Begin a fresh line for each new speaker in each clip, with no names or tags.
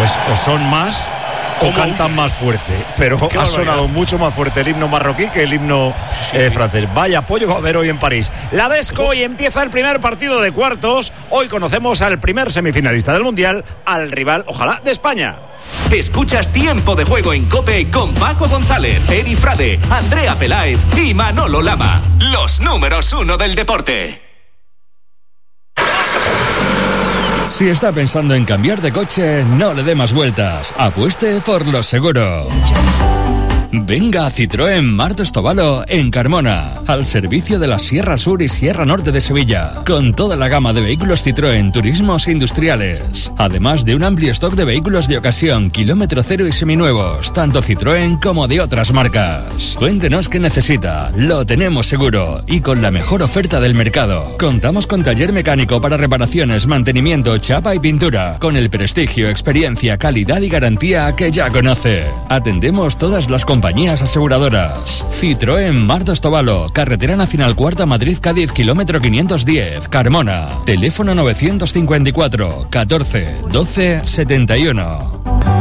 pues o son más o cantan más fuerte, pero ha sonado mucho más fuerte el himno marroquí que el himno francés. Vaya apoyo va a haber hoy en París. La Desco, y empieza el primer partido de cuartos. Hoy conocemos al primer semifinalista del Mundial, al rival, ojalá, de España.
Escuchas Tiempo de Juego en COPE con Paco González, Edi Frade, Andrea Peláez y Manolo Lama. Los números 1 del deporte.
Si está pensando en cambiar de coche, no le dé más vueltas. Apueste por lo seguro. Venga a Citroën Martos Tobalo en Carmona, al servicio de la Sierra Sur y Sierra Norte de Sevilla, con toda la gama de vehículos Citroën turismos e industriales, además de un amplio stock de vehículos de ocasión, kilómetro cero y seminuevos, tanto Citroën como de otras marcas. Cuéntenos qué necesita, lo tenemos seguro y con la mejor oferta del mercado. Contamos con taller mecánico para reparaciones, mantenimiento, chapa y pintura, con el prestigio, experiencia, calidad y garantía que ya conoce. Atendemos todas las compañías aseguradoras. Citroën Martos Tobalo, Carretera Nacional Cuarta Madrid-Cádiz, kilómetro 510, Carmona. Teléfono 954 14 12 71.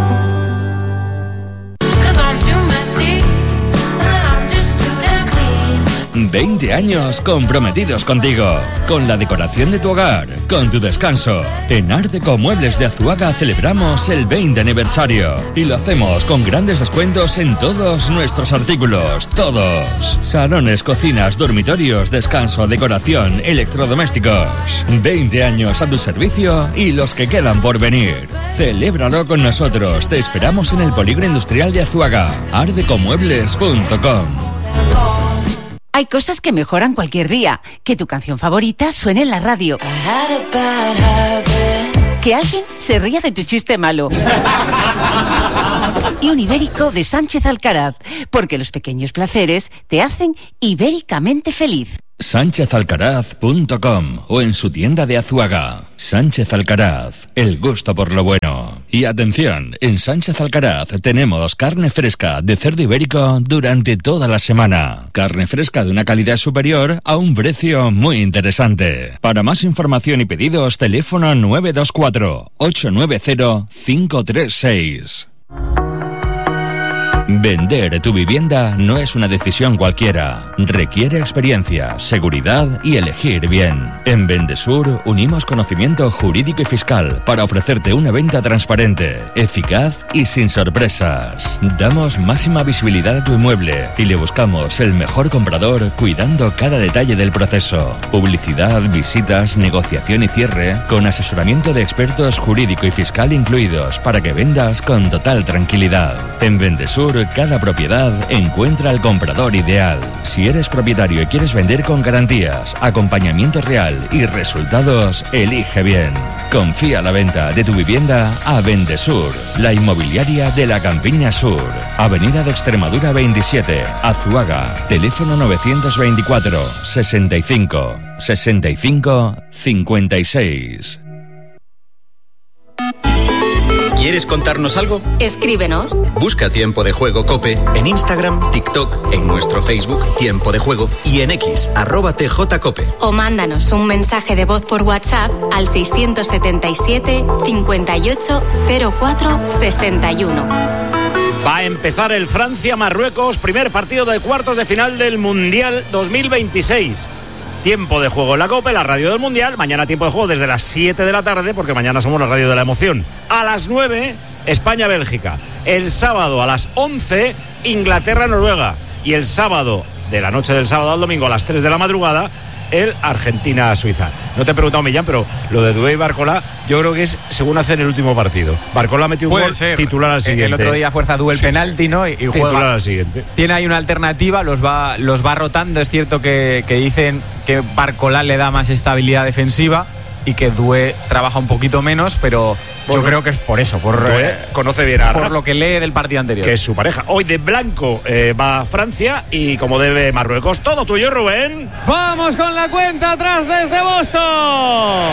20 años comprometidos contigo, con la decoración de tu hogar, con tu descanso. En Art Deco Muebles de Azuaga celebramos el 20 aniversario y lo hacemos con grandes descuentos en todos nuestros artículos, todos. Salones, cocinas, dormitorios, descanso, decoración, electrodomésticos. 20 años a tu servicio y los que quedan por venir. Celébralo con nosotros. Te esperamos en el Polígono Industrial de Azuaga. artdecomuebles.com.
Hay cosas que mejoran cualquier día. Que tu canción favorita suene en la radio. Que alguien se ría de tu chiste malo. Y un ibérico de Sánchez Alcaraz. Porque los pequeños placeres te hacen ibéricamente feliz.
SánchezAlcaraz.com o en su tienda de Azuaga. Sánchez Alcaraz, el gusto por lo bueno. Y atención, en Sánchez Alcaraz tenemos carne fresca de cerdo ibérico durante toda la semana. Carne fresca de una calidad superior a un precio muy interesante. Para más información y pedidos, teléfono 924 890 536. Vender tu vivienda no es una decisión cualquiera. Requiere experiencia, seguridad y elegir bien. En Vendesur unimos conocimiento jurídico y fiscal para ofrecerte una venta transparente, eficaz y sin sorpresas. Damos máxima visibilidad a tu inmueble y le buscamos el mejor comprador cuidando cada detalle del proceso. Publicidad, visitas, negociación y cierre con asesoramiento de expertos jurídico y fiscal incluidos para que vendas con total tranquilidad. En Vendesur cada propiedad encuentra al comprador ideal. Si eres propietario y quieres vender con garantías, acompañamiento real y resultados, elige bien. Confía la venta de tu vivienda a Vendesur, la inmobiliaria de la Campiña Sur. Avenida de Extremadura 27, Azuaga. Teléfono 924 65 65 56.
¿Quieres contarnos algo?
Escríbenos.
Busca Tiempo de Juego COPE en Instagram, TikTok, en nuestro Facebook Tiempo de Juego y en X, @TJCOPE.
O mándanos un mensaje de voz por WhatsApp al 677 58 04 61.
Va a empezar el Francia-Marruecos, primer partido de cuartos de final del Mundial 2026. Tiempo de Juego en la COPE, la radio del Mundial. Mañana Tiempo de Juego desde las 7 de la tarde, porque mañana somos la radio de la emoción. A las 9, España-Bélgica. El sábado a las 11, Inglaterra-Noruega. Y el sábado, de la noche del sábado al domingo a las 3 de la madrugada, el Argentina-Suiza. No te he preguntado, Millán, pero lo de Dubé y Barcola, yo creo que es según hacen el último partido. Barcola metió un gol, titular al siguiente.
El otro día fuerza Dubé el penalti, ¿no? Y
titular
juega.
al siguiente.
Tiene ahí una alternativa, los va rotando. Es cierto que dicen que Barcola le da más estabilidad defensiva y que Dubé trabaja un poquito menos, pero bueno, yo creo que es por eso,
conoce bien a
por
Rafa,
lo que lee del partido anterior,
que es su pareja. Hoy de blanco va Francia y como debe Marruecos. Todo tuyo, Rubén.
Vamos con la cuenta atrás desde Boston.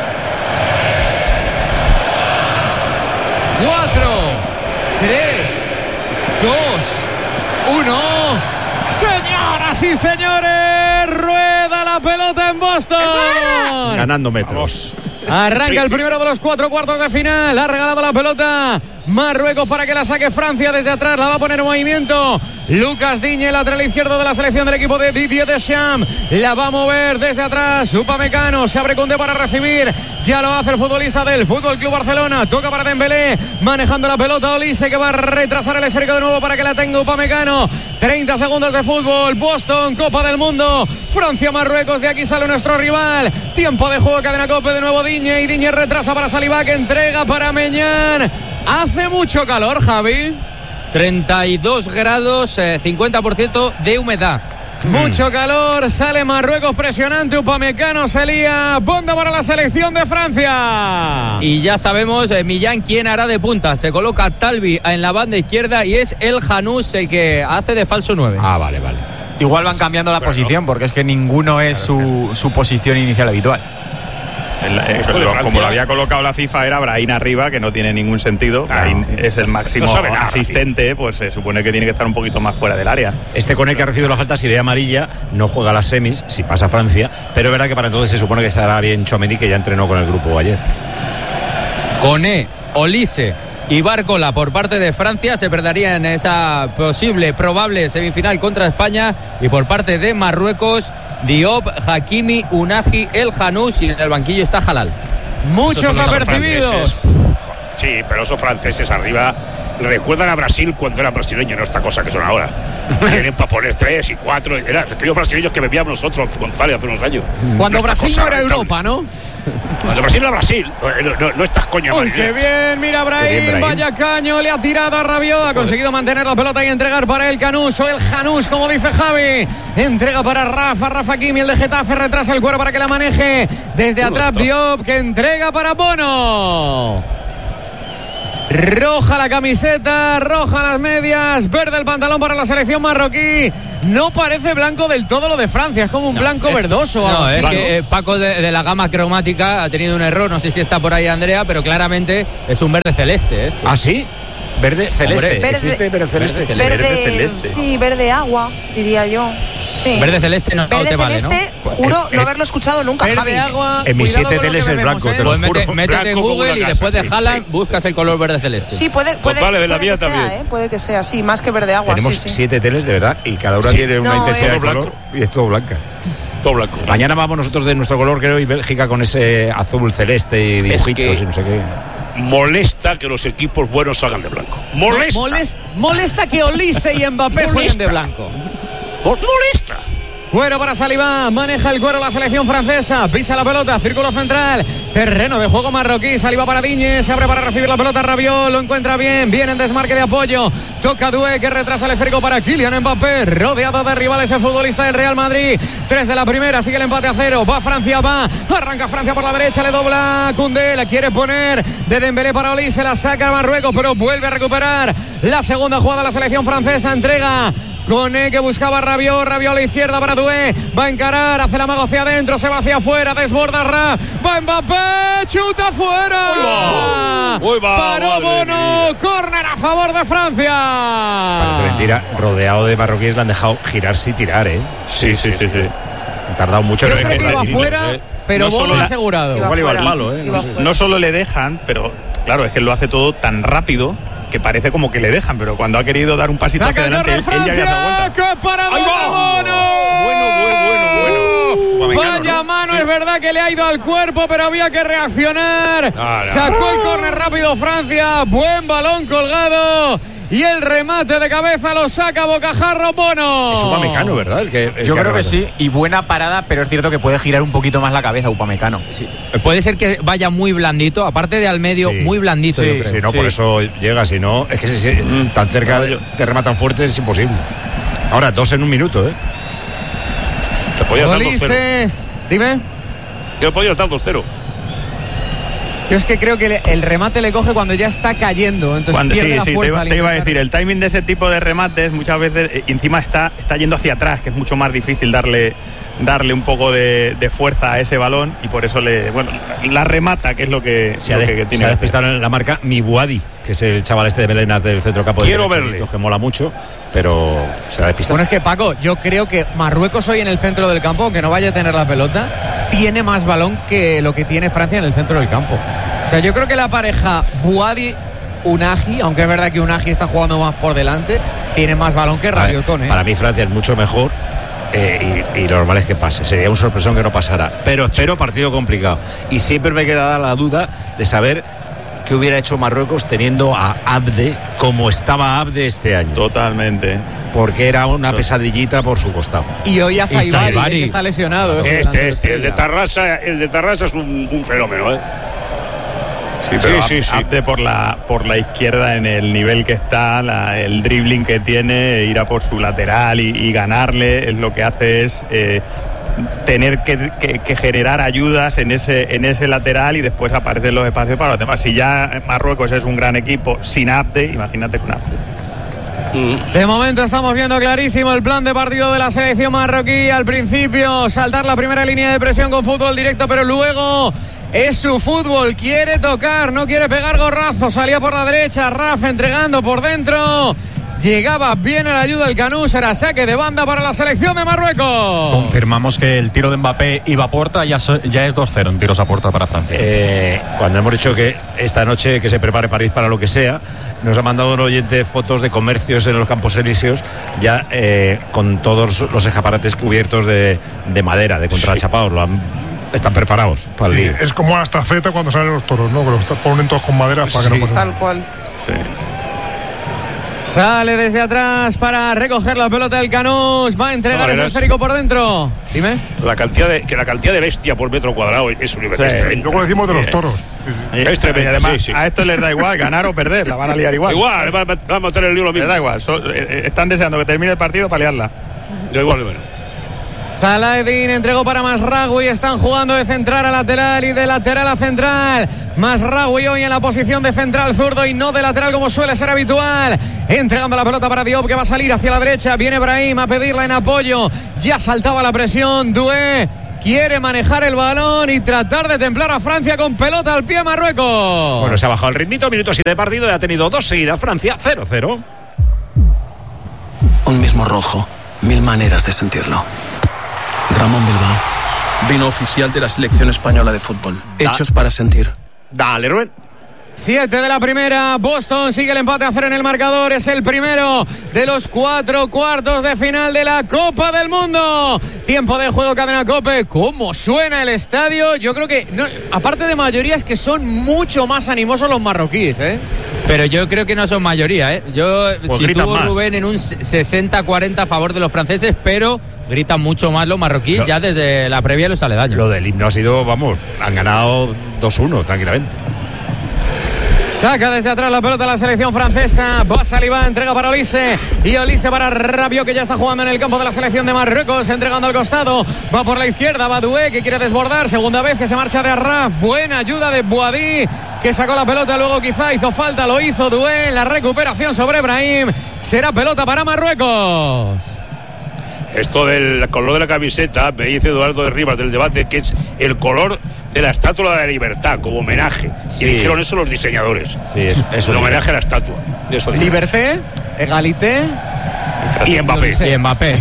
4, 3, 2, 1. Señoras y señores, rueda la pelota en Boston.
Ganando metros.
Arranca el primero de los 4 cuartos de final. Ha regalado la pelota Marruecos para que la saque Francia desde atrás. La va a poner en movimiento Lucas Digne, lateral izquierdo de la selección del equipo de Didier Deschamps. La va a mover desde atrás Upamecano. Se abre Koundé para recibir. Ya lo hace el futbolista del Fútbol Club Barcelona. Toca para Dembélé. Manejando la pelota Olise, que va a retrasar el esférico de nuevo para que la tenga Upamecano. 30 segundos de fútbol. Boston, Copa del Mundo. Francia-Marruecos. De aquí sale nuestro rival. Tiempo de juego, cadena COPE. De nuevo Digne. Y Digne retrasa para Saliba, que entrega para Meñán. Hace mucho calor, Javi.
32 grados, 50% de humedad.
Mucho calor, sale Marruecos presionante, Upamecano se lía, bonda para la selección de Francia.
Y ya sabemos, Millán, quién hará de punta. Se coloca Talbi en la banda izquierda y es el Janús el que hace de falso 9.
Ah, vale.
Igual van cambiando la posición, porque es que ninguno es su posición inicial habitual.
Como lo había colocado la FIFA, era Brahim arriba, que no tiene ningún sentido. Brahim es el máximo asistente, pues se supone que tiene que estar un poquito más fuera del área.
Este Koné, que ha recibido la falta, si de amarilla, no juega las semis, si pasa Francia, pero es verdad que para entonces se supone que estará bien Tchouaméni, que ya entrenó con el grupo ayer.
Koné, Olise y Barcola por parte de Francia se perdería en esa probable semifinal contra España, y por parte de Marruecos, Diop, Hakimi, Unagi, El Janús, y en el banquillo está Halal.
Muchos apercibidos.
Sí, pero esos franceses arriba recuerdan a Brasil cuando eran brasileños, no esta cosa que son ahora. Tienen para poner 3 y 4. Eran aquellos brasileños que bebíamos nosotros, González, hace unos años.
Cuando Brasil no era Europa, ¿no?
Cuando Brasil era Brasil. No estas coñas.
¡Uy, qué bien! Mira Brahim, vaya caño, le ha tirado a Rabiot. Ha conseguido mantener la pelota y entregar para el Canús, o el Janús, como dice Javi. Entrega para Rafa Kimi, el de Getafe, retrasa el cuero para que la maneje. Desde atrás Diop, que entrega para Bono. Roja la camiseta, roja las medias, verde el pantalón para la selección marroquí. No parece blanco del todo lo de Francia, es como un blanco verdoso.
No, es que Paco de la gama cromática ha tenido un error, no sé si está por ahí Andrea, pero claramente es un verde celeste esto.
¿Ah, sí? Verde celeste. ¿Existe verde celeste?
Verde celeste. Sí, verde agua, diría yo. Sí.
Verde celeste no
verde
te vale,
celeste,
¿no?
juro no haberlo escuchado nunca,
verde
Javi.
Agua,
en mis 7 teles es blanco, te lo
juro.
Pues
métete en Google y después de Haaland buscas el color verde celeste.
Sí, puede
vale, de la mía
que
también.
sea, puede que sea, sí, más que verde agua.
Tenemos 7 teles de verdad y cada una tiene una intensidad de color y es todo blanca.
Todo blanco.
Mañana vamos nosotros de nuestro color, creo, y Bélgica con ese azul celeste y dibujitos y no sé qué.
Molesta que los equipos buenos salgan de blanco.
Molesta que Olise y Mbappé jueguen de blanco.
Molesta.
Cuero para Saliba, maneja el cuero la selección francesa, pisa la pelota, círculo central, terreno de juego marroquí, Saliba para Digne, se abre para recibir la pelota Rabiot, lo encuentra bien en desmarque de apoyo, toca Doué, que retrasa el esférico para Kylian Mbappé, rodeado de rivales el futbolista del Real Madrid. 3 de la primera, sigue el empate a 0, va Francia, arranca Francia por la derecha, le dobla Koundé, la quiere poner de Dembélé para Olise, se la saca a Marruecos, pero vuelve a recuperar la segunda jugada la selección francesa, entrega Koné, que buscaba a Rabiot a la izquierda para Doué, va a encarar, hace la mago hacia adentro, se va hacia afuera, desborda va Mbappé, chuta fuera. Paró Bono, córner a favor de Francia.
Parece mentira, rodeado de marroquíes le han dejado girarse y tirar,
Sí.
Han tardado mucho.
Yo creo que iba afuera, pero Bono ha asegurado.
Igual iba al palo,
No solo le dejan, pero claro, es que lo hace todo tan rápido que parece como que le dejan, pero cuando ha querido dar un pasito hacia adelante, él ya había dado vuelta.
¡Qué para Bono!
Bueno.
Vaya mano, es verdad que le ha ido al cuerpo, pero había que reaccionar. Sacó el córner rápido Francia, buen balón colgado. Y el remate de cabeza lo saca bocajarro Bono.
Es Upamecano, ¿verdad?
Yo creo que sí, y buena parada, pero es cierto que puede girar un poquito más la cabeza Upamecano.
Sí. Puede ser que vaya muy blandito, aparte de al medio, muy blandito.
Sí, yo creo. Por eso llega, si no, es que si tan cerca te rematan fuerte es imposible. Ahora, 2 en un minuto,
Te podías dar
2-0. Dime.
Yo podía estar 2-0.
Yo es que creo que el remate le coge cuando ya está cayendo. Entonces pierde la fuerza.
Te iba a decir, el timing de ese tipo de remates muchas veces encima está yendo hacia atrás, que es mucho más difícil darle un poco de fuerza a ese balón, y por eso la remata, que es lo que
se ha despistado en la marca Mibuadi, que es el chaval este de melenas del centro campo.
Quiero verle.
Que mola mucho, pero se ha despistado.
Bueno, es que Paco, yo creo que Marruecos hoy en el centro del campo, aunque no vaya a tener la pelota, tiene más balón que lo que tiene Francia en el centro del campo. O sea, yo creo que la pareja Buadi-Unagi, aunque es verdad que Unagi está jugando más por delante, tiene más balón que Rabiot con
Para mí Francia es mucho mejor. Y lo normal es que pase. Sería un sorpresón que no pasara. Pero espero partido complicado. Y siempre me queda la duda de saber qué hubiera hecho Marruecos teniendo a Abde como estaba Abde este año.
Totalmente.
Porque era una pesadillita por su costado.
Y hoy a Saibari, que está lesionado.
El de Tarrasa es un fenómeno, ¿eh?
Sí, pero Abde por la izquierda, en el nivel que está, el dribbling que tiene, ir a por su lateral y ganarle, es lo que hace es tener que generar ayudas en ese lateral, y después aparecen los espacios para los demás. Si ya Marruecos es un gran equipo sin Abde, imagínate con Abde.
De momento estamos viendo clarísimo el plan de partido de la selección marroquí. Al principio saltar la primera línea de presión con fútbol directo, pero luego es su fútbol, quiere tocar, no quiere pegar gorrazos. Salía por la derecha, Raf entregando por dentro, llegaba bien a la ayuda del Canú. Será saque de banda para la selección de Marruecos.
Confirmamos que el tiro de Mbappé iba a puerta, ya es 2-0 en tiros a puerta para Francia.
Cuando hemos dicho que esta noche que se prepare París para lo que sea, nos ha mandado un oyente fotos de comercios en los Campos Elíseos, ya con todos los escaparates cubiertos de madera, de contrachapados. Están preparados para el día.
Es como la estafeta cuando salen los toros, ¿no? Que los ponen todos con madera para que no pasen.
Tal cual.
Sí.
Sale desde atrás para recoger la pelota del Canús. Va a entregar ese esférico por dentro. Dime.
La cantidad de bestia por metro cuadrado es universal.
Luego decimos de los toros.
Es tremendo.
Además, a estos les da igual ganar o perder, la van a liar igual.
Igual, vamos a tener el lío lo mismo.
Les da igual, están deseando que termine el partido para liarla.
Yo igual, bueno.
Saladin entregó para Masraoui. Están jugando de central a lateral y de lateral a central. Masraoui hoy en la posición de central zurdo y no de lateral como suele ser habitual. Entregando la pelota para Diop, que va a salir hacia la derecha. Viene Brahim a pedirla en apoyo. Ya saltaba la presión. Doué quiere manejar el balón y tratar de templar a Francia con pelota al pie Marruecos.
Bueno, se ha bajado el ritmito, minuto 7 de partido y ha tenido 2 seguidas Francia, 0-0.
Un mismo rojo, 1000 maneras de sentirlo. Ramón Bilbao, vino oficial de la selección española de fútbol. Hechos para sentir.
Dale, Rubén.
7 de la primera, Boston sigue el empate a 0 en el marcador. Es el primero de los 4 cuartos de final de la Copa del Mundo. Tiempo de juego, cadena COPE. ¿Cómo suena el estadio? Yo creo que, no, aparte de mayoría, es que son mucho más animosos los marroquíes, ¿eh?
Pero yo creo que no son mayoría, ¿eh? Yo
pues
sitúo
más.
Rubén en un 60-40 a favor de los franceses, pero gritan mucho más los marroquíes ya desde la previa de los aledaños.
Lo del himno ha sido, vamos, han ganado 2-1 tranquilamente.
Saca desde atrás la pelota la selección francesa. Va Saliba, entrega para Olise. Y Olise para Rabiot, que ya está jugando en el campo de la selección de Marruecos. Entregando al costado. Va por la izquierda. Va Doué, que quiere desbordar. Segunda vez que se marcha de Arraf. Buena ayuda de Boadi, que sacó la pelota. Luego quizá hizo falta. Lo hizo Doué. La recuperación sobre Brahim. Será pelota para Marruecos.
Esto del color de la camiseta, me dice Eduardo de Rivas del debate, que es el color de la Estatua de la Libertad, como homenaje. Sí. Y dijeron eso los diseñadores.
Sí, eso
el homenaje a la estatua.
Liberté, egalité
y Mbappé.
Y Mbappé.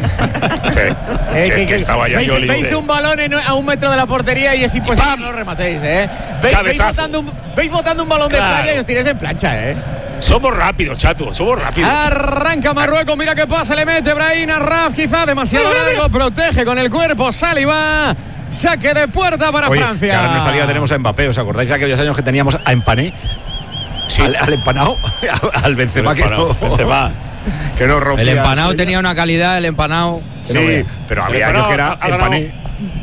que estaba ya
veis un balón a 1 metro de la portería y es imposible que no lo rematéis, ¿eh? Veis botando un balón de playa y os tiréis en plancha, ¿eh?
Somos rápidos, chato, somos rápidos.
Arranca Marruecos, mira qué pasa, le mete Brahim a Raf, quizá demasiado largo, protege con el cuerpo, Saliba, saque de puerta para Francia.
Que ahora en nuestra liga tenemos a Mbappé, ¿os acordáis de aquellos años que teníamos a Empané? Sí. Al empanado, al Benzema, que no rompía.
El empanado tenía una calidad, el empanado.
Sí, pero había años que era Empané.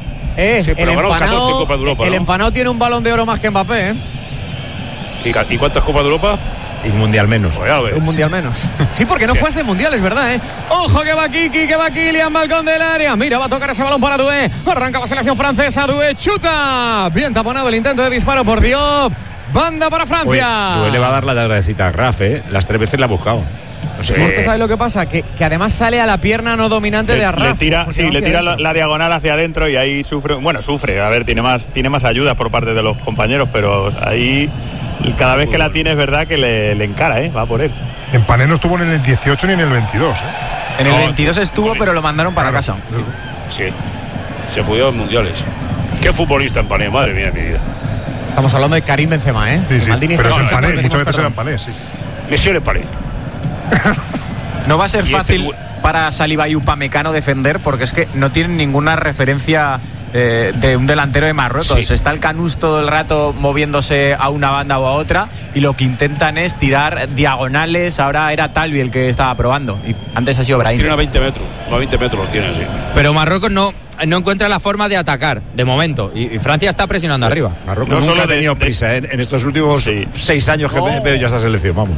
El empanado tiene un balón de oro más que Mbappé, ¿eh?
¿Y cuántas Copas de Europa?
Y un mundial menos.
Un mundial menos. Sí, porque no fue ese mundial, es verdad, ¿eh? Ojo que va Kiki, que va Kylian, balcón del área. Mira, va a tocar ese balón para Doué. Arranca la selección francesa, Doué chuta. Bien taponado el intento de disparo por Diop. Banda para Francia.
Doué le va a dar la agradecida a Raf, ¿eh? Las 3 veces la ha buscado.
No sé. ¿Usted sabe lo que pasa? Que además sale a la pierna no dominante de Arraf.
Le tira la diagonal hacia adentro y ahí sufre. Bueno, sufre. A ver, tiene más ayuda por parte de los compañeros, pero ahí cada vez que la tiene es verdad que le encara, va por él.
En Pané no estuvo ni en el 18 ni en el 22.
En el 22 estuvo, pero lo mandaron para casa.
Sí, se pudieron mundiales. Qué futbolista en Pané, madre mía, mi vida.
Estamos hablando de Karim Benzema,
Sí,
Maldini
pero
está
en Pané,
escuchando,
muchas veces eran Pané, sí.
Misión en Pané.
No va a ser fácil para Saliba y Upamecano defender, porque es que no tienen ninguna referencia de un delantero de Marruecos.
Sí.
Está el Canús todo el rato moviéndose a una banda o a otra, y lo que intentan es tirar diagonales. Ahora era Talbi el que estaba probando, y antes ha sido Brahim.
Tiene a 20 metros, a 20 metros los tiene, sí.
Pero Marruecos no encuentra la forma de atacar, de momento, y Francia está presionando arriba.
Marruecos nunca ha tenido prisa en estos últimos 6 años que veo ya esta selección, vamos.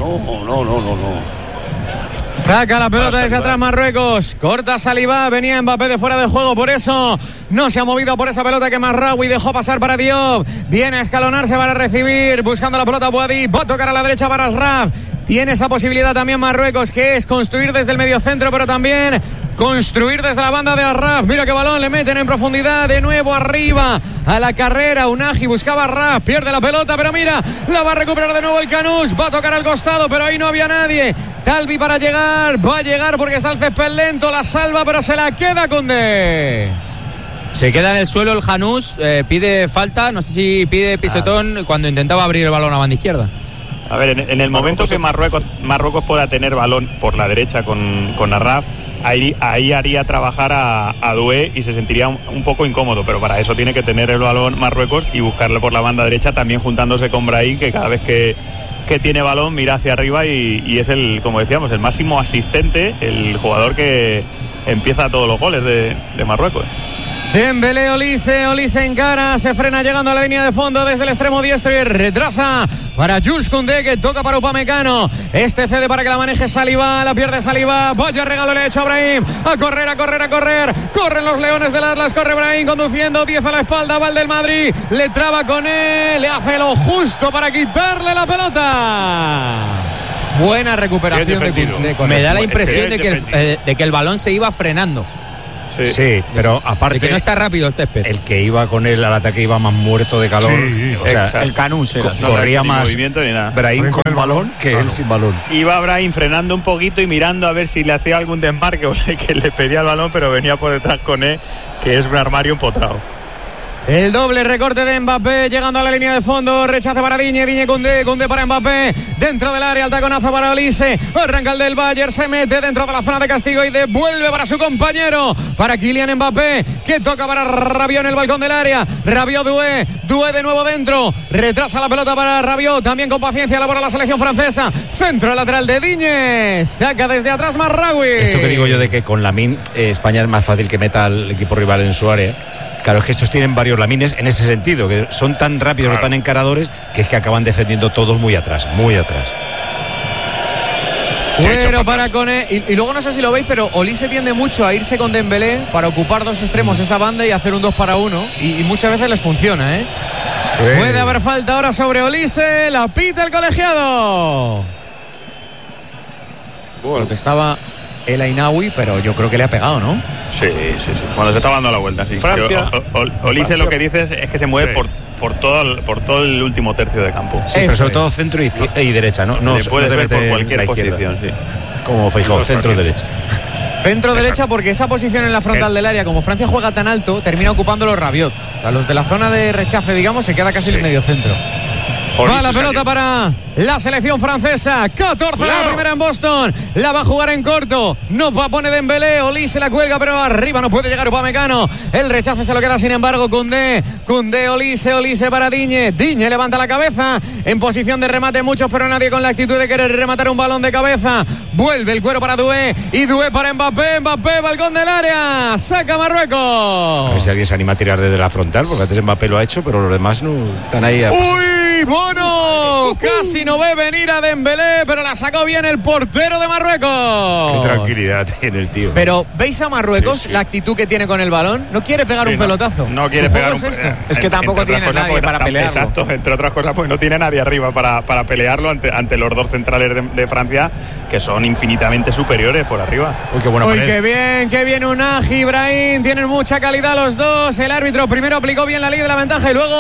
No.
Saca la pelota desde atrás Marruecos. Corta Saliba. Venía Mbappé de fuera de juego. Por eso no se ha movido por esa pelota que Mazraoui dejó pasar para Diop. Viene a escalonarse para recibir. Buscando la pelota Boadi. Va a tocar a la derecha para Ashraf. Tiene esa posibilidad también Marruecos, que es construir desde el mediocentro, pero también construir desde la banda de Ashraf. Mira qué balón le meten en profundidad. De nuevo arriba a la carrera. Unagi buscaba a Ashraf. Pierde la pelota, pero mira, la va a recuperar de nuevo el Canús. Va a tocar al costado, pero ahí no había nadie. Talbi para llegar. Va a llegar porque está el césped lento. La salva, pero se la queda Koundé.
Se queda en el suelo el Janús. Pide falta. No sé si pide pisotón cuando intentaba abrir el balón a banda izquierda.
A ver, en el momento que Marruecos pueda tener balón por la derecha con Ashraf, ahí haría trabajar a Doué y se sentiría un poco incómodo, pero para eso tiene que tener el balón Marruecos y buscarle por la banda derecha, también juntándose con Brahim, que cada vez que tiene balón mira hacia arriba y es como decíamos, el máximo asistente, el jugador que empieza todos los goles de Marruecos.
Dembélé, Olise encara, se frena llegando a la línea de fondo desde el extremo diestro y retrasa para Jules Koundé, que toca para Upamecano. Este cede para que la maneje Saliba, la pierde Saliba, vaya regalo le ha hecho a Brahim. A correr. Corren los leones del Atlas, corre Brahim conduciendo, 10 a la espalda, va el del Madrid, le traba con él, le hace lo justo para quitarle la pelota. Buena recuperación de Koundé.
Me da la impresión de que el balón se iba frenando.
Sí, pero aparte
de que no está rápido el césped.
El que iba con él al ataque iba más muerto de calor.
Sí,
o sea,
el Canús
corría más
movimiento ni nada.
Brahim con el balón que él sin balón.
Iba Brahim frenando un poquito y mirando a ver si le hacía algún desmarque o que le pedía el balón, pero venía por detrás con él, que es un armario empotrado.
El doble recorte de Mbappé llegando a la línea de fondo, rechace para Digne Koundé para Mbappé, dentro del área, el taconazo para Olise, arranca el del Bayern, se mete dentro de la zona de castigo y devuelve para su compañero, para Kylian Mbappé, que toca para Rabiot en el balcón del área, Rabiot Doué de nuevo dentro, retrasa la pelota para Rabiot, también con paciencia elabora la selección francesa, centro lateral de Digne, saca desde atrás Mazraoui.
Esto que digo yo de que con Lamine España es más fácil que meta al equipo rival en su área. Claro, es que estos tienen varios Lamines en ese sentido, que son tan rápidos o tan encaradores que es que acaban defendiendo todos muy atrás.
Bueno, para Koné. Y luego no sé si lo veis, pero Olise tiende mucho a irse con Dembélé para ocupar dos extremos esa banda y hacer un 2 para 1. Y muchas veces les funciona, Puede haber falta ahora sobre Olise. La pita el colegiado. Bueno, que estaba el Ainaoui, pero yo creo que le ha pegado, ¿no?
Sí. Cuando se está dando la vuelta, sí.
Francia.
Olise lo que dice es que se mueve por todo el último tercio de campo.
Sí, pero sobre todo centro y derecha, ¿no? No
se puede ver por cualquier posición, sí.
Como Feijóo, centro-derecha.
Centro-derecha, porque esa posición en la frontal del área, como Francia juega tan alto, termina ocupando los Rabiot. A los de la zona de rechace, digamos, se queda casi en el medio centro. Va la pelota para la selección francesa. 14 la primera en Boston. La va a jugar en corto. No pone Dembélé. Olise la cuelga, pero arriba no puede llegar Upamecano. El rechace se lo queda, sin embargo, Koundé, Olise para Digne. Digne levanta la cabeza. En posición de remate muchos, pero nadie con la actitud de querer rematar un balón de cabeza. Vuelve el cuero para Doué. Y Doué para Mbappé. Balcón del área. Saca Marruecos.
A ver si alguien se anima a tirar desde la frontal, porque antes Mbappé lo ha hecho, pero los demás no están ahí.
¡Uy! Bono casi no ve venir a Dembélé, pero la sacó bien el portero de Marruecos.
Qué tranquilidad tiene el tío.
Pero ¿veis a Marruecos la actitud que tiene con el balón? No quiere pegar un pelotazo.
No quiere pegar
es
que tampoco tiene nadie para pelearlo.
Exacto, entre otras cosas, pues no tiene nadie arriba para pelearlo ante los dos centrales de Francia, que son infinitamente superiores por arriba.
Uy, qué buena pared.
Qué bien Unagi, Brahim, tienen mucha calidad los dos. El árbitro primero aplicó bien la ley de la ventaja y luego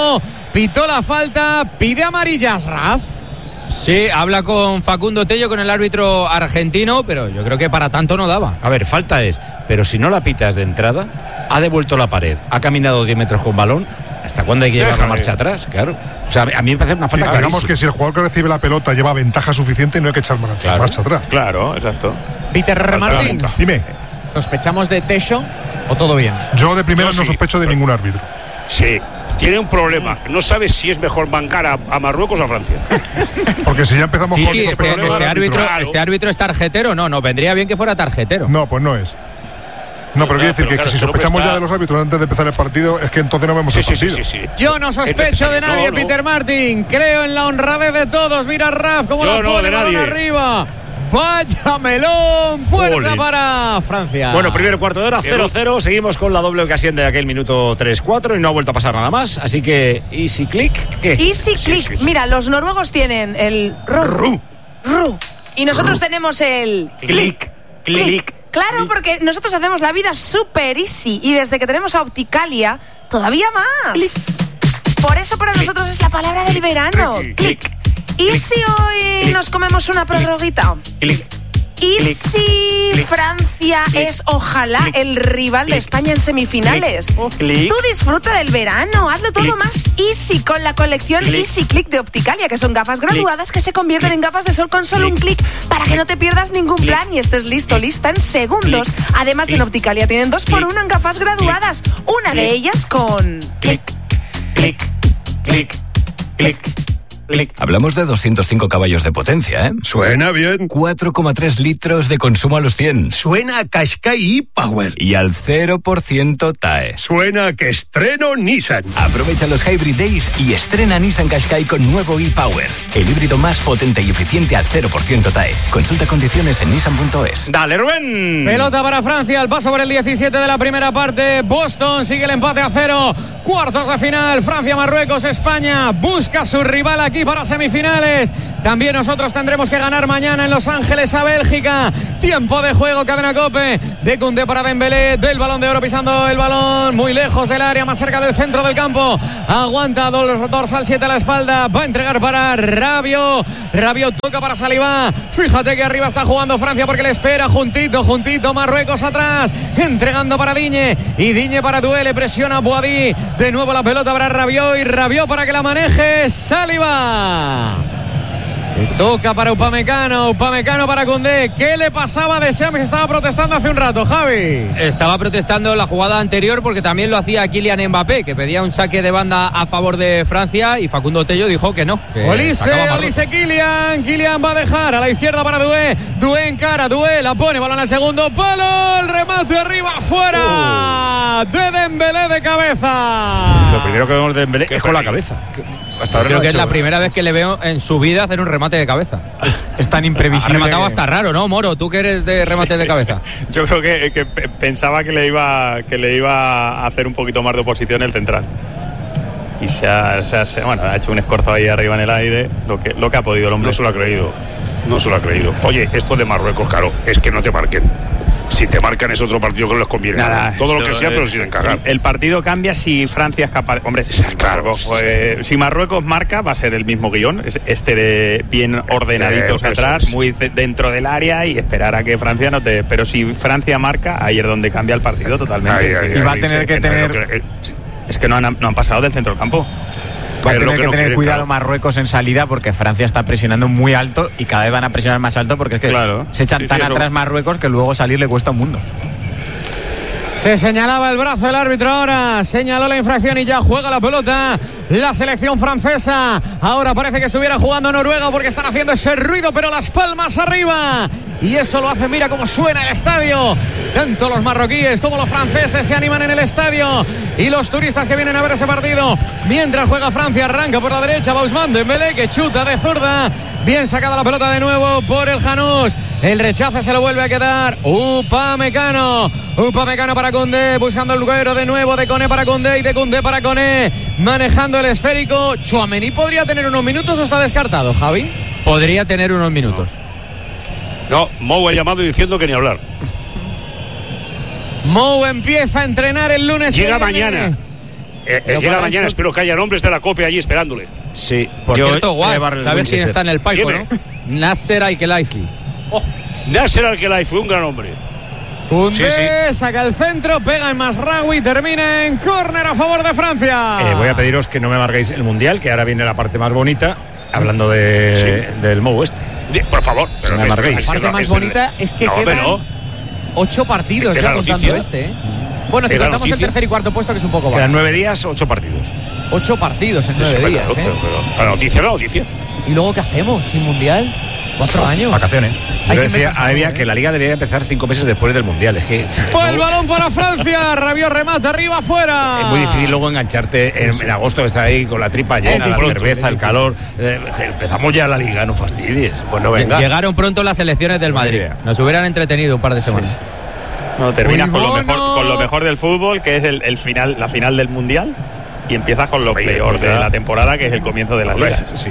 pitó la falta, pide amarillas, Raf.
Sí, habla con Facundo Tello, con el árbitro argentino, pero yo creo que para tanto no daba.
A ver, falta es, pero si no la pitas de entrada, ha devuelto la pared, ha caminado 10 metros con balón, ¿hasta cuándo hay que llevar la marcha atrás? Claro. O sea, a mí me parece una falta clarísima.
Digamos que si el jugador que recibe la pelota lleva ventaja suficiente, no hay que echar marcha atrás.
Claro, exacto.
Peter Martín,
dime.
¿Sospechamos de Tello o todo bien?
Yo de primera no sospecho de ningún árbitro.
Sí. Tiene un problema, no sabes si es mejor bancar a Marruecos o a Francia.
Porque si ya empezamos con
este árbitro es tarjetero, no, vendría bien que fuera tarjetero.
No, pues no es. No, pero quiero decir que si sospechamos ya de los árbitros antes de empezar el partido, es que entonces no vemos el partido.
Sí.
Yo no sospecho de nadie, Peter Martín. Creo en la honradez de todos. Mira Raf cómo la pone balón arriba. Vaya melón, fuerza para Francia.
Bueno, primer cuarto de hora, 0-0. Seguimos con la doble ocasión de aquel minuto 3-4 y no ha vuelto a pasar nada más. Así que, easy click, ¿qué?
Easy click. Sí. Mira, los noruegos tienen el ru. Y nosotros tenemos el click. Claro, porque nosotros hacemos la vida super easy. Y desde que tenemos a Opticalia, todavía más. Por eso para nosotros es la palabra del verano. Click. ¿Y si hoy nos comemos una prorroguita? ¿Y si Francia es, ojalá, el rival de España en semifinales? Tú disfruta del verano, hazlo todo más easy con la colección Easy Click de Opticalia, que son gafas graduadas que se convierten en gafas de sol con solo un clic para que no te pierdas ningún plan y estés lista en segundos. Además, en Opticalia tienen 2x1 en gafas graduadas, una de ellas con...
Click. Hablamos de 205 caballos de potencia, ¿eh?
Suena bien.
4,3 litros de consumo a los 100.
Suena a Qashqai e-Power.
Y al 0% TAE.
Suena a que estreno Nissan.
Aprovecha los Hybrid Days y estrena Nissan Qashqai con nuevo e-Power. El híbrido más potente y eficiente al 0% TAE. Consulta condiciones en nissan.es.
Dale, Rubén.
Pelota para Francia, al paso por el 17 de la primera parte. Boston sigue el empate a 0. Cuartos de final, Francia-Marruecos, España busca a su rival aquí para semifinales. También nosotros tendremos que ganar mañana en Los Ángeles a Bélgica. Tiempo de juego, cadena COPE. De Koundé para Dembélé, del Balón de Oro pisando el balón muy lejos del área, más cerca del centro del campo. Aguanta dorsal 7 a la espalda. Va a entregar para Rabiot. Rabiot toca para Saliba. Fíjate que arriba está jugando Francia porque le espera juntito Marruecos atrás. Entregando para Digne. Y Digne para Doué, le presiona a Boadí. De nuevo la pelota para Rabiot y Rabiot para que la maneje Saliba. Toca para Upamecano para Koundé. ¿Qué le pasaba a Deschamps, que estaba protestando hace un rato, Javi?
Estaba protestando la jugada anterior porque también lo hacía Kylian Mbappé, que pedía un saque de banda a favor de Francia, y Facundo Tello dijo que no.
Olise Kylian va a dejar a la izquierda para Doué encara, Doué la pone, balón al segundo palo, el remate arriba, fuera de Dembélé de cabeza.
Lo primero que vemos de Dembélé es con la cabeza.
Hasta ahora creo que es la primera vez que le veo en su vida hacer un remate de cabeza.
Es tan imprevisible.
Ha rematado hasta raro, ¿no, Moro? Tú que eres de remate de cabeza.
Yo creo que pensaba que le iba a hacer un poquito más de oposición el central. Y ha hecho un escorzo ahí arriba en el aire, lo que ha podido el hombre.
No se lo ha creído. Oye, esto de Marruecos, claro, es que no te marquen. Si te marcan es otro partido que no les conviene.
Nada,
todo lo que sea, pero sin encajar.
El partido cambia si Francia es capaz. Hombre, claro, si Marruecos marca, va a ser el mismo guión. De bien ordenaditos atrás, muy dentro del área, y esperar a que Francia no te. Pero si Francia marca, ahí es donde cambia el partido totalmente.
Y va a tener que tener.
Es que no han pasado del centro del campo.
Va a tener que tener cuidado Marruecos en salida, porque Francia está presionando muy alto y cada vez van a presionar más alto, porque es que se echan tan atrás Marruecos que luego salir le cuesta un mundo.
Se señalaba el brazo del árbitro ahora, señaló la infracción y ya juega la pelota la selección francesa. Ahora parece que estuviera jugando Noruega porque están haciendo ese ruido, pero las palmas arriba. Y eso lo hace, mira cómo suena el estadio. Tanto los marroquíes como los franceses se animan en el estadio. Y los turistas que vienen a ver ese partido. Mientras juega Francia, arranca por la derecha Ousmane Dembélé, que chuta de zurda. Bien sacada la pelota de nuevo por el Janús. El rechace se lo vuelve a quedar Upamecano para Koundé, buscando el güero de nuevo, de Koné para Koundé y de Koundé para Koné, manejando el esférico. Tchouaméni podría tener unos minutos, o está descartado, Javi.
Podría tener unos minutos.
No, Mou ha llamado diciendo que ni hablar.
Mou empieza a entrenar el lunes.
Llega mañana. Llega mañana, espero que haya nombres de la COPE allí esperándole.
Sí.
Por cierto, Guas, ¿sabes quién está en el palco, no? Nasser Al-Khelaifi.
Nasser Al-Khelaifi, un gran hombre.
Koundé saca el centro, pega en Masraoui, termina en córner a favor de Francia.
Voy a pediros que no me amarguéis el Mundial, que ahora viene la parte más bonita, hablando del Mou este.
Por favor.
No me amarguéis.
La parte más bonita es que quedan 8 partidos ya contando Bueno, si contamos el tercer y cuarto puesto, que es un poco bajo.
Quedan 9 días, 8 partidos.
8 partidos en 9 días,
pero la noticia.
¿Y luego qué hacemos sin Mundial? 4 años.
Vacaciones. Yo decía que la Liga debería empezar 5 meses después del Mundial. Es que
el balón para Francia. Rabiot remata arriba, afuera.
Es muy difícil luego engancharte en agosto, que está ahí con la tripa llena, la cerveza, el calor. Empezamos ya la Liga, no fastidies. Pues no venga.
Llegaron pronto las elecciones del Madrid. Nos hubieran entretenido un par de semanas.
No, terminas con lo mejor del fútbol, que es la final del Mundial. Y empiezas con lo peor de la temporada, que es el comienzo de la Liga.
Sí.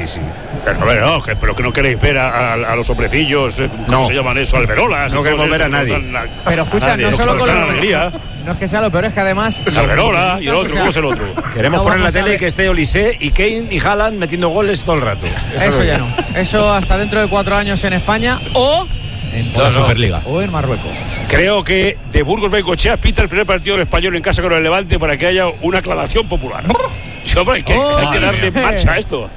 Pero que no queréis ver a los hombrecillos, ¿cómo se llaman eso? Alberolas.
No queremos ver a nadie.
Pero escucha, no solo con la alegría. No es que sea lo peor, es que además.
Alberola y el otro, ¿cómo es el otro?
Queremos poner en la tele que esté Olise y Kane y Haaland metiendo goles todo el rato.
Eso ya no. Eso hasta dentro de 4 años en España o en
la Superliga.
O en Marruecos.
Creo que de Burgos Bengochea pita el primer partido del Español en casa con el Levante para que haya una aclamación popular. Hombre, hay que darle marcha a esto.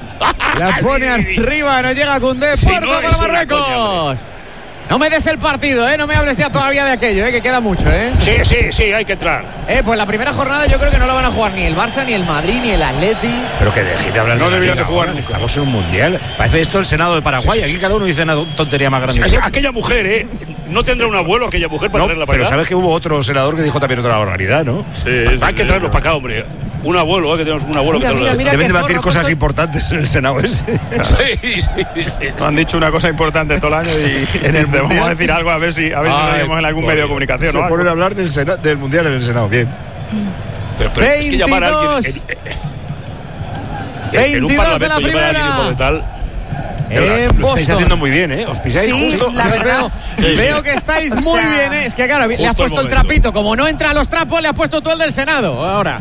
La pone arriba, no llega Koundé. Puerta para Marruecos. No me des el partido, no me hables ya todavía de aquello, que queda mucho,
Sí, hay que entrar.
Pues la primera jornada yo creo que no la van a jugar ni el Barça, ni el Madrid, ni el Atleti.
Pero que deje de hablar.
No deberían de jugar.
Estamos en un Mundial. Parece esto el Senado de Paraguay. Aquí cada uno dice una tontería más grande.
Aquella mujer, no tendrá un abuelo aquella mujer para traerla para
acá. Pero sabes que hubo otro senador que dijo también otra barbaridad, ¿no?
Hay que traerlos para acá, hombre. Un abuelo, que tenemos un abuelo.
Mira,
deben debatir cosas importantes en el Senado ese.
Sí.
Nos han dicho una cosa importante todo el año y en el vamos a decir algo a ver si lo vemos en algún medio de comunicación.
Se ponen a hablar del Mundial en el Senado, bien.
Pero es que llamar a alguien en un parlamento,
de la primera.
Lo estáis haciendo muy bien, Os pisáis justo.
La verdad. Veo que estáis muy bien, Es que claro, le has puesto el trapito. Como no entra a los trapos, le has puesto tú el del Senado. Ahora.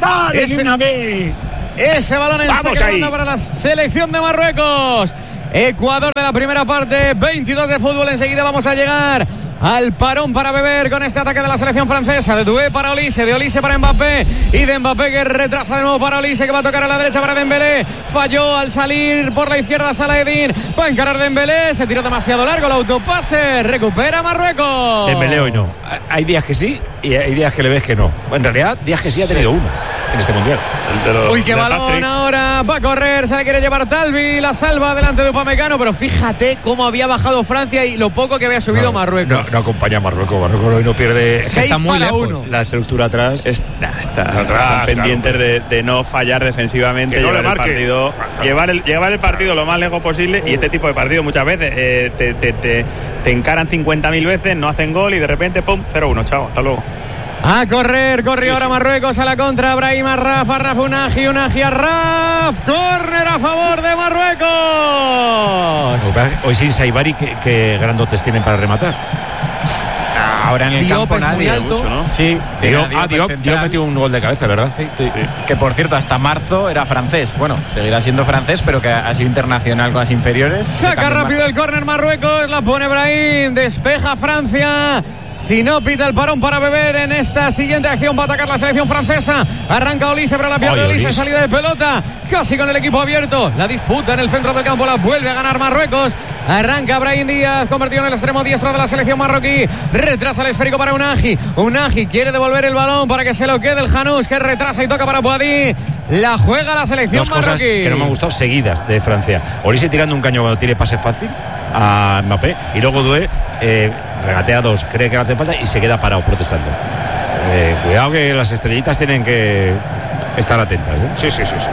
Ese balón en saque para la selección de Marruecos. Ecuador de la primera parte, 22 de fútbol. Enseguida vamos a llegar al parón para beber con este ataque de la selección francesa. De Doué para Olise, de Olise para Mbappé y de Mbappé que retrasa de nuevo para Olise, que va a tocar a la derecha para Dembélé. Falló al salir por la izquierda Saladin. Va a encarar Dembélé, se tiró demasiado largo el autopase. Recupera Marruecos.
Dembélé hoy no. Hay días que sí y hay días que le ves que no. En realidad, días que sí ha tenido uno en este Mundial.
Uy, qué balón ahora. Va a correr, se le quiere llevar Talvi. La salva delante de Upamecano, pero fíjate cómo había bajado Francia y lo poco que había subido Marruecos.
No acompaña a Marruecos. Marruecos hoy no pierde.
Está muy lejos.
La estructura atrás.
Están pendientes de no fallar defensivamente.
Que no
llevar
le marque.
Llevar el partido lo más lejos posible. Y este tipo de partidos muchas veces te encaran 50.000 veces, no hacen gol y de repente, pum, 0-1. Chao, hasta luego.
A correr, corrió ahora Marruecos a la contra. Brahim Arraf, Unagi Arraf. Córner a favor de Marruecos.
Hoy sin Saibari, ¿qué grandotes tienen para rematar?
Ahora en el
Diop
campo
es
nadie.
muy alto.
Mucho, ¿no? Sí.
Diop metió un gol de cabeza, ¿verdad?
Sí. Que por cierto, hasta marzo era francés. Bueno, seguirá siendo francés, pero que ha sido internacional con las inferiores.
Saca rápido el córner Marruecos, la pone Brahim, despeja Francia. Si no, pita el parón para beber en esta siguiente acción. Va a atacar la selección francesa. Arranca Olise, pero la pierde Olise. Salida de pelota, casi con el equipo abierto. La disputa en el centro del campo, la vuelve a ganar Marruecos. Arranca Brahim Díaz, convertido en el extremo diestro de la selección marroquí. Retrasa el esférico para Unagi. Unagi quiere devolver el balón para que se lo quede el Janús, que retrasa y toca para Boadí. La juega la selección marroquí.
Dos cosas que no me han gustado seguidas de Francia. Olise tirando un caño cuando tiene pase fácil a Mbappé, y luego Doué regatea dos, cree que no hace falta y se queda parado protestando. Cuidado que las estrellitas tienen que estar atentas.
Sí.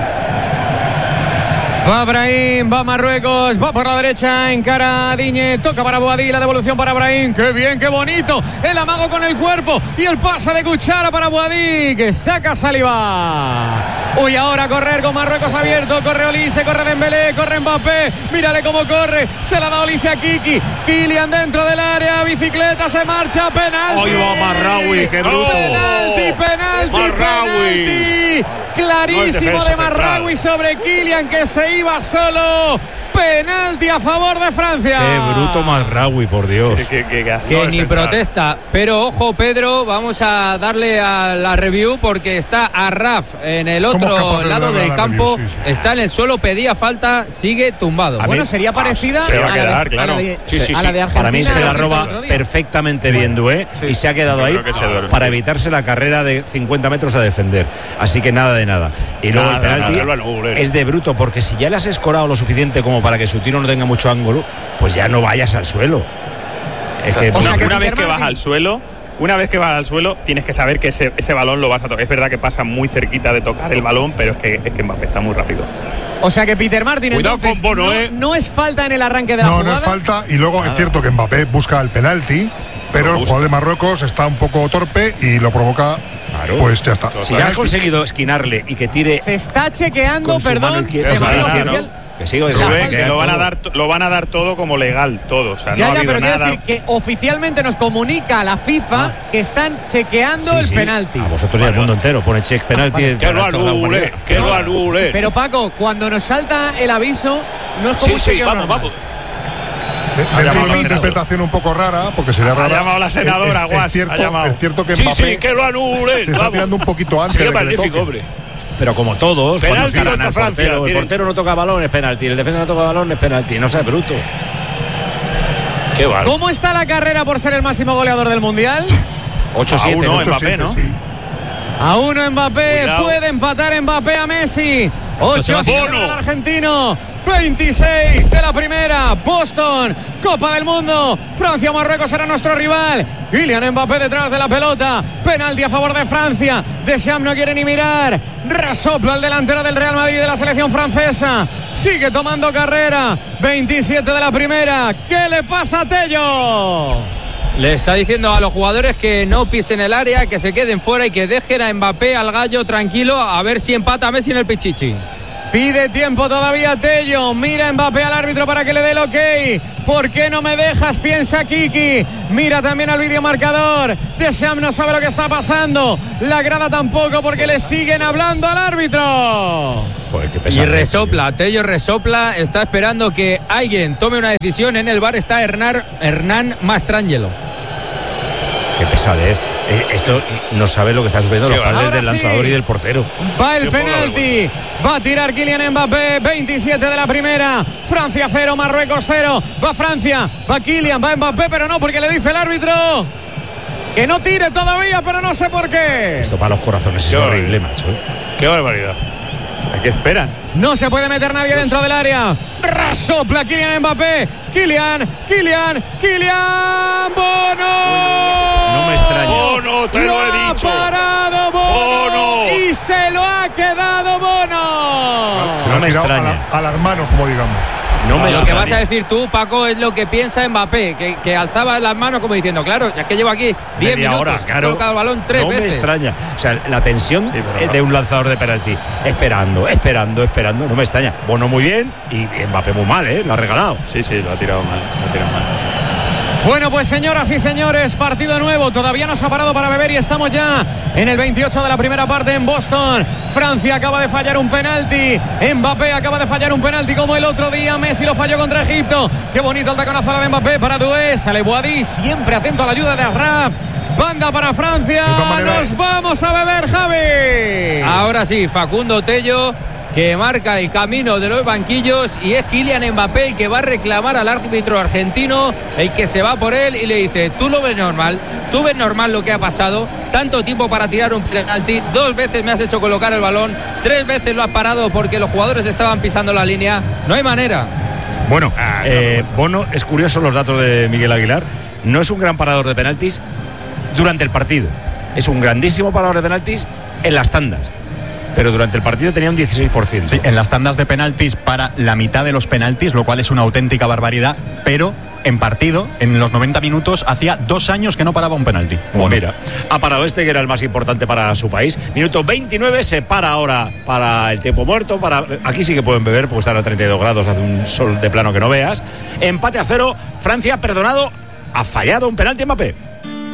Va Brahim, va Marruecos, va por la derecha, encara a Digne, toca para Boadí, la devolución para Brahim. ¡Qué bien, qué bonito! El amago con el cuerpo y el pase de cuchara para Boadí, que saca Saliba. Uy, ahora correr con Marruecos abierto, corre Olise, corre Dembélé, corre Mbappé, mírale cómo corre, se la da Olise a Kiki, Kylian dentro del área, bicicleta, se marcha, penalti.
¡Ahí va Marraoui, qué bruto!
Penalti. penalti clarísimo de Marraoui sobre Kylian, que se iba solo. Penalti a favor de Francia.
Qué bruto Marraoui, por Dios.
Que ni protesta. Pero ojo, Pedro, vamos a darle a la review porque está Arraf en el otro lado del campo.
Review, sí.
Está en el suelo, pedía falta, sigue tumbado.
Bueno, sería parecida a la de Argentina.
Para mí se la roba perfectamente bien Doué y se ha quedado ahí para evitarse la carrera de 50 metros a defender. Así que nada de nada. Y luego el penalti es de bruto, porque si ya le has escorado lo suficiente como para que su tiro no tenga mucho ángulo, pues ya no vayas al suelo.
Es que una vez que vas al suelo, tienes que saber que ese balón lo vas a tocar. Es verdad que pasa muy cerquita de tocar el balón, pero es que Mbappé está muy rápido.
O sea que Peter Martin,
cuidado
entonces,
con Bono,
no es falta en el arranque de la jugada.
No es falta, y luego es cierto que Mbappé busca el penalti, pero el jugador de Marruecos está un poco torpe y lo provoca. Pues ya está.
Si ya has conseguido esquinarle y que tire.
Se está chequeando, perdón, de manera oficial.
Que sigo
que lo van a dar todo como legal, todo. O sea, no ha habido
pero
nada.
quiero decir que oficialmente nos comunica la FIFA que están chequeando el penalti.
A vosotros y al mundo entero pone check penalti.
Que lo anule.
Pero Paco, cuando nos salta el aviso, no es como un chequeo normal.
Vamos.
Una interpretación un poco rara, porque sería rara.
Ha llamado la senadora,
es cierto que Mbappé
sí, que lo anule.
se está tirando un poquito antes.
Sería magnífico, hombre.
Pero como todos,
penalti
cuando
contra Francia,
el portero no toca balón, es penalti. El defensa no toca balón, es penalti. No seas bruto.
Qué mal.
¿Cómo está la carrera por ser el máximo goleador del Mundial?
8-7,
Mbappé, ¿no?
Sí.
A 1 Mbappé,
Cuidado.
puede empatar Mbappé a Messi. 8-7 para el argentino. 26 de la primera. Boston, Copa del Mundo. Francia, Marruecos será nuestro rival. Kylian Mbappé detrás de la pelota. Penalti a favor de Francia. Deschamps no quiere ni mirar. Resopla el delantero del Real Madrid de la selección francesa. Sigue tomando carrera. 27 de la primera. ¿Qué le pasa a Tello?
Le está diciendo a los jugadores que no pisen el área, que se queden fuera y que dejen a Mbappé, al gallo, tranquilo, a ver si empata Messi en el Pichichi.
Pide tiempo todavía Tello. Mira Mbappé al árbitro para que le dé el ok. ¿Por qué no me dejas? Piensa Kiki. Mira también al videomarcador. Deschamps no sabe lo que está pasando. La grada tampoco, porque le siguen hablando al árbitro.
Joder, qué pesado.
Y resopla, Tello resopla. Está esperando que alguien tome una decisión. En el bar está Hernán Mastrangelo.
Qué pesadez. Esto no sabe lo que está sufriendo los padres del lanzador y del portero.
Va el penalti. Va a tirar Kylian Mbappé. 27 de la primera. Francia 0, Marruecos 0. Va Francia. Va Kylian. Va Mbappé, pero no, porque le dice el árbitro que no tire todavía, pero no sé por qué.
Esto para los corazones es horrible, macho.
Qué barbaridad.
¿A qué esperan?
No se puede meter nadie dentro del área. Resopla Kylian Mbappé. Kylian. Bono.
No me extraña.
Bono, te lo he dicho.
Ha parado Bono. Y se lo ha quedado Bono.
Se lo ha tirado a las manos, como digamos.
No me
Lo que vas a decir tú, Paco, es lo que piensa Mbappé, que alzaba las manos como diciendo, claro, es que llevo aquí 10 minutos,
hora, claro.
he colocado el balón 3 veces.
No me extraña. O sea, la tensión de un lanzador de penalti. Esperando. No me extraña. Bono muy bien y Mbappé muy mal, ¿eh? Lo ha regalado.
Sí, lo ha tirado mal.
Bueno, pues señoras y señores, partido nuevo. Todavía nos ha parado para beber y estamos ya en el 28 de la primera parte en Boston. Francia acaba de fallar un penalti. Mbappé acaba de fallar un penalti como el otro día. Messi lo falló contra Egipto. Qué bonito el taconazo de Mbappé para Doué. Sale Boadí, siempre atento a la ayuda de Arraf. Banda para Francia. Nos vamos a beber, Javi.
Ahora sí, Facundo Tello, que marca el camino de los banquillos, y es Kylian Mbappé el que va a reclamar al árbitro argentino, el que se va por él y le dice, tú lo ves normal, tú ves normal lo que ha pasado, tanto tiempo para tirar un penalti, 2 veces me has hecho colocar el balón, 3 veces lo has parado porque los jugadores estaban pisando la línea, no hay manera.
Bueno, Bono, es curioso los datos de Miguel Aguilar, no es un gran parador de penaltis durante el partido, es un grandísimo parador de penaltis en las tandas. Pero durante el partido tenía un 16%.
Sí, en las tandas de penaltis para la mitad de los penaltis, lo cual es una auténtica barbaridad, pero en partido, en los 90 minutos, hacía 2 años que no paraba un penalti.
Bueno, mira, ha parado este que era el más importante para su país. Minuto 29, se para ahora para el tiempo muerto. Aquí sí que pueden beber porque están a 32 grados, hace un sol de plano que no veas. Empate a 0, Francia, perdonado, ha fallado un penalti Mbappé.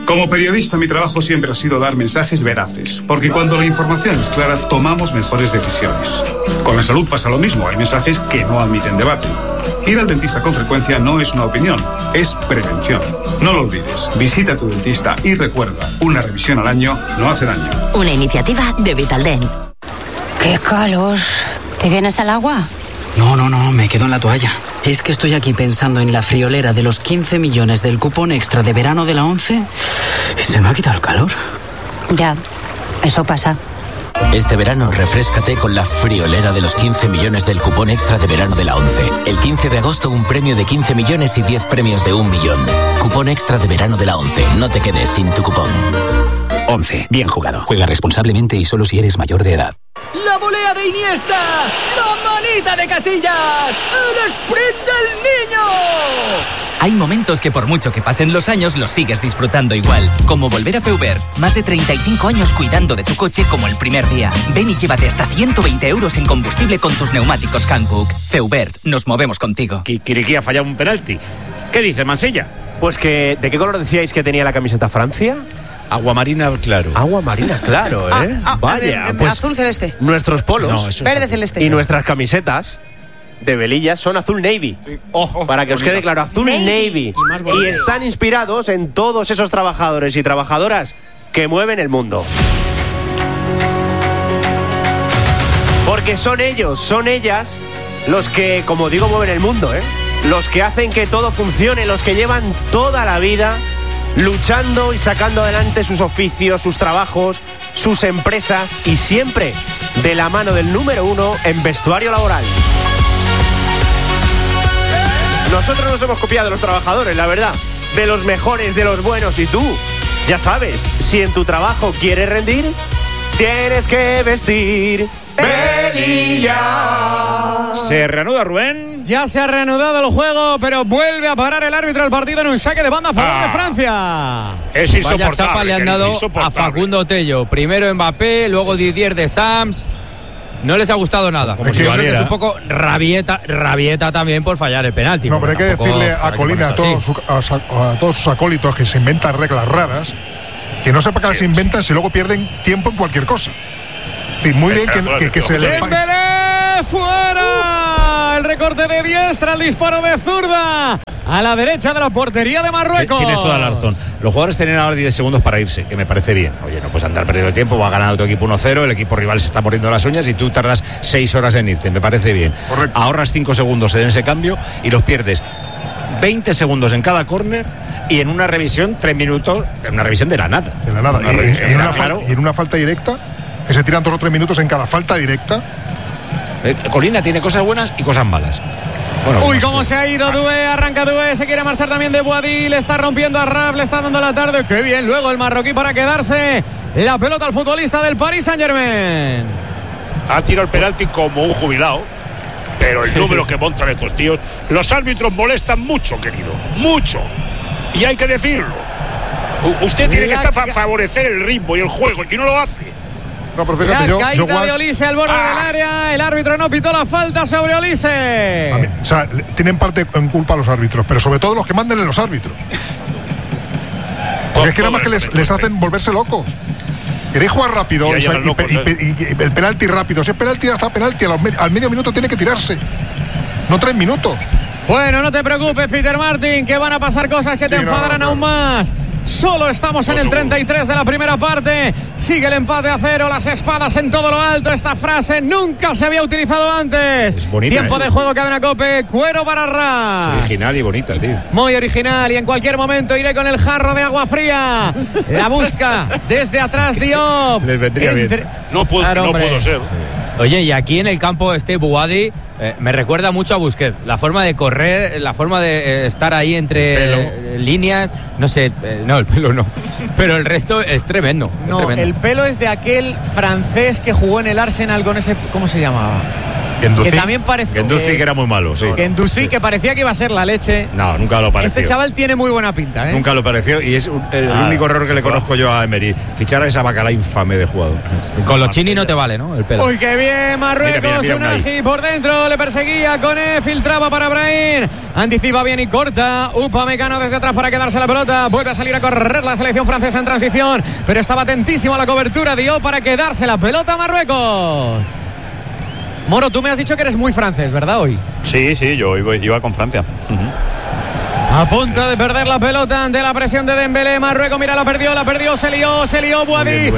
Como periodista, mi trabajo siempre ha sido dar mensajes veraces, porque cuando la información es clara, tomamos mejores decisiones. Con la salud pasa lo mismo, hay mensajes que no admiten debate. Ir al dentista con frecuencia no es una opinión, es prevención. No lo olvides, visita a tu dentista y recuerda, una revisión al año no hace daño.
Una iniciativa de Vitaldent.
¡Qué calor! ¿Te vienes al agua?
No, me quedo en la toalla. Es que estoy aquí pensando en la friolera de los 15 millones del cupón extra de verano de la 11 y se me ha quitado el calor.
Ya, eso pasa.
Este verano refréscate con la friolera de los 15 millones del cupón extra de verano de la 11. El 15 de agosto un premio de 15 millones y 10 premios de 1 millón. Cupón extra de verano de la 11. No te quedes sin tu cupón.
11. Bien jugado. Juega responsablemente y solo si eres mayor de edad.
¡La volea de Iniesta! ¡La manita de Casillas! ¡El sprint del niño!
Hay momentos que por mucho que pasen los años los sigues disfrutando igual. Como volver a Feubert. Más de 35 años cuidando de tu coche como el primer día. Ven y llévate hasta 120 euros en combustible con tus neumáticos Hankook. Feubert, nos movemos contigo.
Kikiriki ha fallado un penalti. ¿Qué dice Mansilla?
Pues que, ¿de qué color decíais que tenía la camiseta Francia?
Agua marina claro.
Agua marina claro, ¿eh? Vaya. Pues
azul celeste.
Nuestros polos.
Verde celeste.
Y nuestras camisetas de velillas son azul navy. Para que os quede claro, azul navy. Y están inspirados en todos esos trabajadores y trabajadoras que mueven el mundo. Porque son ellos, son ellas los que, como digo, mueven el mundo, ¿eh? Los que hacen que todo funcione, los que llevan toda la vida luchando y sacando adelante sus oficios, sus trabajos, sus empresas y siempre de la mano del número 1 en vestuario laboral. Nosotros nos hemos copiado de los trabajadores, la verdad, de los mejores, de los buenos, y tú, ya sabes, si en tu trabajo quieres rendir, tienes que vestir velillas.
¿Se reanuda, Rubén?
Ya se ha reanudado el juego, pero vuelve a parar el árbitro del partido en un saque de banda a favor de Francia.
Es insoportable.
Vaya chapa le han dado a Facundo Tello. Primero Mbappé, luego Didier Deschamps. No les ha gustado nada. Como si es un poco rabieta también por fallar el penalti.
No, pero hay que decirle a Colina, a todos sus acólitos que se inventan reglas raras, que no sepa que las inventan si luego pierden tiempo en cualquier cosa. Es decir, muy bien que se le pague.
¡Dembélé fuera! El recorte de diestra, el disparo de zurda a la derecha de la portería de Marruecos.
Tienes toda la razón. Los jugadores tienen ahora 10 segundos para irse, que me parece bien. Oye, no puedes andar perdiendo el tiempo, va ganando tu equipo 1-0, el equipo rival se está mordiendo las uñas y tú tardas 6 horas en irte, me parece bien. Correcto. Ahorras 5 segundos en ese cambio y los pierdes 20 segundos en cada córner y en una revisión 3 minutos, en una revisión de la nada.
De la nada. Y en una falta directa, que se tiran 2 o 3 minutos en cada falta directa.
Colina tiene cosas buenas y cosas malas.
Bueno, uy, cómo se ha ido Doué, arranca Doué, se quiere marchar también de Boadí, le está rompiendo a Raf, le está dando la tarde, qué bien luego el marroquí para quedarse la pelota al futbolista del Paris Saint-Germain.
Ha tirado el penalti como un jubilado, pero el número que montan estos tíos, los árbitros molestan mucho, querido, mucho, y hay que decirlo. Usted tiene que favorecer el ritmo y el juego, y no lo hace.
No, pero fíjate,
la caída de Olise al borde del área. El árbitro no pitó la falta sobre Olise.
O sea, tienen parte en culpa los árbitros, pero sobre todo los que manden en los árbitros. Porque es que nada más que les hacen volverse locos. Queréis jugar rápido y el penalti rápido. Si es penalti, hasta penalti. Al medio minuto tiene que tirarse. No 3 minutos.
Bueno, no te preocupes, Peter Martin, que van a pasar cosas que te enfadarán aún más. Solo estamos en el 33 de la primera parte. Sigue el empate a 0, las espadas en todo lo alto. Esta frase nunca se había utilizado antes.
Es bonita,
tiempo de juego, cadena COPE, cuero para Raf.
Original y bonita, tío.
Muy original, y en cualquier momento iré con el jarro de agua fría. La busca desde atrás Diop.
Les vendría bien.
No puedo ser.
Oye, y aquí en el campo Boadí me recuerda mucho a Busquets. La forma de correr, la forma de estar ahí entre líneas, no sé, no, el pelo no. Pero el resto es tremendo.
No,
tremendo.
El pelo es de aquel francés que jugó en el Arsenal con ese, ¿cómo se llamaba? Que también parece
que era muy malo, sí.
Que que parecía que iba a ser la leche.
No, nunca lo pareció.
Este chaval tiene muy buena pinta, ¿eh?
Nunca lo pareció y es el único error que le conozco yo a Emery. Fichar a esa bacala infame de jugador.
Con los chini no te vale, ¿no? El pelo.
Uy, qué bien, Marruecos. Unai por dentro, le perseguía, Koné filtraba para Brahim. Anticipa bien y corta. Upamecano desde atrás para quedarse la pelota. Vuelve a salir a correr la selección francesa en transición, pero estaba atentísimo a la cobertura. Dio para quedarse la pelota a Marruecos. Moro, tú me has dicho que eres muy francés, ¿verdad, hoy?
Sí, yo iba con Francia.
A punto de perder la pelota ante la presión de Dembélé. Marruecos, mira, la perdió, se lió Boadí.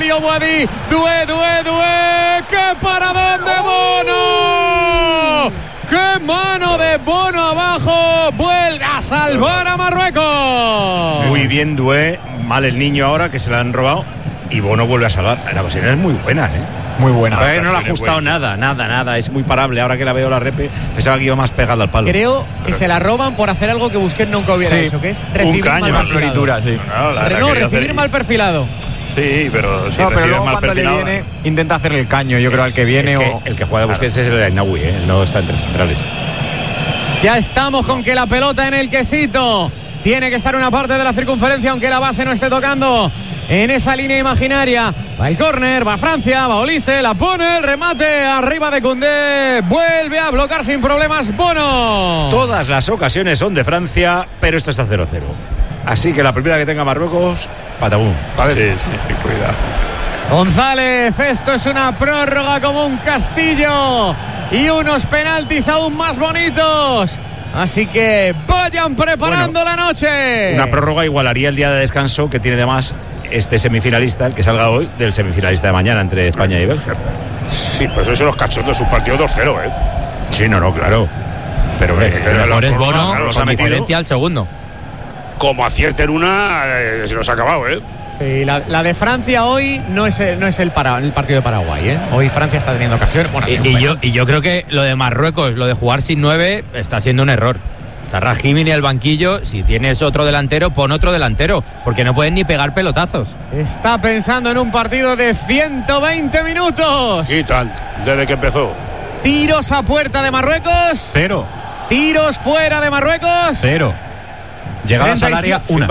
Doué. ¡Qué paradón de Bono! ¡Qué mano de Bono abajo! Vuelve a salvar a Marruecos.
Muy bien, Doué. Mal el niño ahora, que se la han robado. Y Bono vuelve a salvar. La ocasión es muy buena, ¿eh?
Muy buena.
No le ha ajustado nada. Es muy parable. Ahora que la veo la repe, pensaba que iba más pegada al palo.
Creo que se la roban por hacer algo que Busquets nunca hubiera hecho, que es recibir mal perfilado.
Floritura, sí.
Recibir mal perfilado.
Sí, pero
pero luego cuando le viene, intenta hacer el caño, yo creo, al que viene.
El que juega de Busquets es el Ainaoui, no está entre centrales.
Ya estamos con que la pelota en el quesito tiene que estar una parte de la circunferencia, aunque la base no esté tocando en esa línea imaginaria. Va el córner, va Francia, va Olise, la pone, el remate arriba de Koundé, vuelve a bloquear sin problemas Bono.
Todas las ocasiones son de Francia, pero esto está 0-0. Así que la primera que tenga Marruecos, patabum.
Sí, cuidado.
González, esto es una prórroga como un castillo y unos penaltis aún más bonitos. Así que vayan preparando la noche.
Una prórroga igualaría el día de descanso que tiene de más este semifinalista, el que salga hoy, del semifinalista de mañana entre España y Bélgica.
Sí, pues eso los cachondos, un partido 2-0, ¿eh?
Sí, claro. Pero
el mejor es Bono, con diferencia al segundo.
Como acierten una, se nos ha acabado, ¿eh?
Sí, la de Francia hoy no es el partido de Paraguay, ¿eh? Hoy Francia está teniendo ocasiones. Bueno,
y yo creo que lo de Marruecos, lo de jugar sin 9, está siendo un error. Está Rahimi en el banquillo. Si tienes otro delantero, pon otro delantero, porque no pueden ni pegar pelotazos.
Está pensando en un partido de 120 minutos.
Y tal, desde que empezó.
Tiros a puerta de Marruecos.
0.
Tiros fuera de Marruecos.
0. Llegadas al área, 1.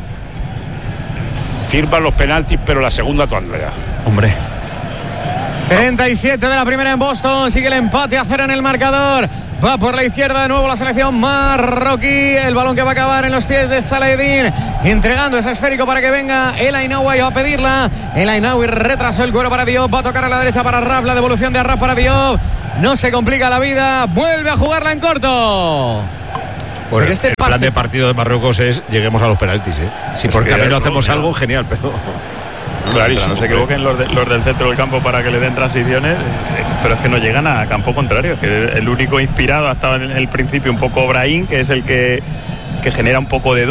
Firman los penaltis, pero la segunda tanda ya.
Hombre.
37 de la primera en Boston. Sigue el empate a 0 en el marcador. Va por la izquierda de nuevo la selección marroquí. El balón que va a acabar en los pies de Saladin, entregando ese esférico para que venga el Ainaoui. Va a pedirla. El Ainaoui retrasó el cuero para Diop. Va a tocar a la derecha para Raf. La devolución de Raf para Diop. No se complica la vida. Vuelve a jugarla en corto.
Bueno, el plan de partido de Marruecos es lleguemos a los penaltis, ¿eh? Si por camino hacemos algo, genial, pero...
Clarísimo, no se equivoquen los del centro del campo para que le den transiciones, pero es que no llegan a campo contrario. Es que el único inspirado ha estado en el principio un poco Brahim, que es el que genera un poco de